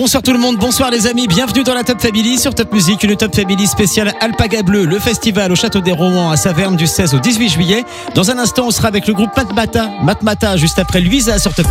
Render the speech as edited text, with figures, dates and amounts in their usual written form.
Bonsoir tout le monde, bonsoir les amis, bienvenue dans la Top Family sur Top Music, une Top Family spéciale Alpaga Bleu, le festival au Château des Rohan à Saverne du 16 au 18 juillet. Dans un instant, on sera avec le groupe Matmata, juste après Luisa sur Top